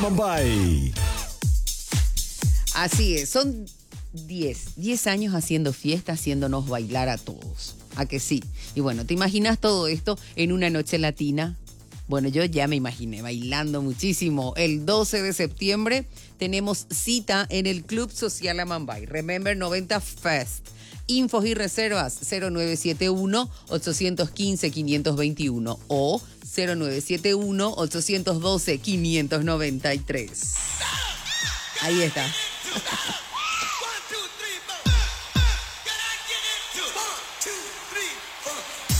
Mumbai. Así es, son 10 años haciendo fiesta, haciéndonos bailar a todos. ¿A que sí? Y bueno, ¿te imaginas todo esto en una noche latina? Bueno, yo ya me imaginé bailando muchísimo. El 12 de septiembre tenemos cita en el Club Social Amambay. Remember 90 Fest. Infos y reservas 0971-815-521 o 0971-812-593. Ahí está.